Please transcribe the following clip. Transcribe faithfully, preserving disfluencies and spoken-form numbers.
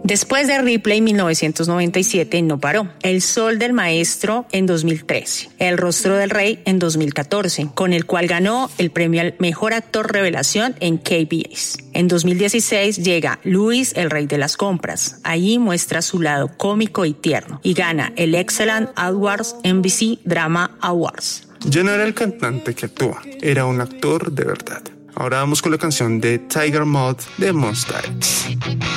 Después de Ripley mil novecientos noventa y siete no paró. El Sol del Maestro en dos mil trece. El Rostro del Rey en dos mil catorce, con el cual ganó el premio al Mejor Actor Revelación en K B S. En dos mil dieciséis llega Luis, el Rey de las Compras. Allí muestra su lado cómico y tierno y gana el Excellent Awards N B C Drama Awards. Ya no era el cantante que actúa, era un actor de verdad. Ahora vamos con la canción de Tiger Moth de Monsta X.